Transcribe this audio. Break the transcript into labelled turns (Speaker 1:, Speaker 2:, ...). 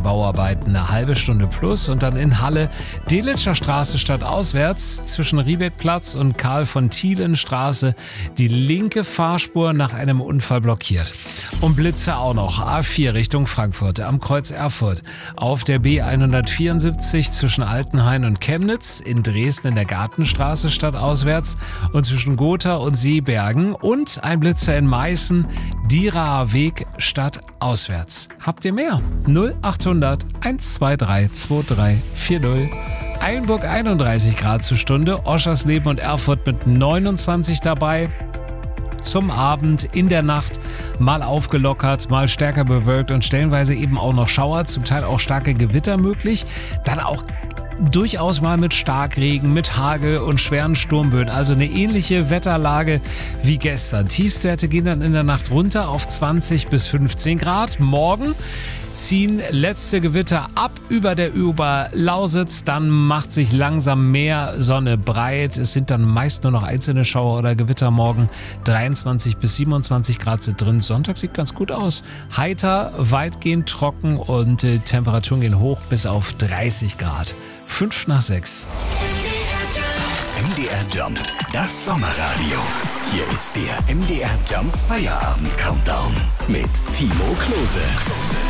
Speaker 1: Bauarbeiten eine halbe Stunde plus. Und dann in Halle Delitzscher Straße stadtauswärts zwischen Riebeckplatz und Karl-von-Thielen-Straße die linke Fahrspur nach einem Unfall blockiert. Und Blitze auch noch. A4 Richtung Frankfurt am Kreuz Erfurt. Auf der B174 zwischen Altenhain und Chemnitz. In Dresden in der Gartenstraße stadtauswärts. Und zwischen Gotha und Seebergen. Und ein Blitzer in Meißen. Dieraer Weg stadtauswärts. Habt ihr mehr? 0800 123 2340. Eilenburg 31 Grad zur Stunde. Oschersleben und Erfurt mit 29 dabei. Zum Abend, in der Nacht mal aufgelockert, mal stärker bewölkt und stellenweise eben auch noch Schauer, zum Teil auch starke Gewitter möglich. Dann auch durchaus mal mit Starkregen, mit Hagel und schweren Sturmböen. Also eine ähnliche Wetterlage wie gestern. Tiefstwerte gehen dann in der Nacht runter auf 20 bis 15 Grad. Morgen ziehen letzte Gewitter ab über der Oberlausitz. Dann macht sich langsam mehr Sonne breit. Es sind dann meist nur noch einzelne Schauer oder Gewitter morgen. 23 bis 27 Grad sind drin. Sonntag sieht ganz gut aus. Heiter, weitgehend trocken und Temperaturen gehen hoch bis auf 30 Grad. 5 nach 6.
Speaker 2: MDR Jump, das Sommerradio. Hier ist der MDR Jump Feierabend Countdown mit Timo Klose.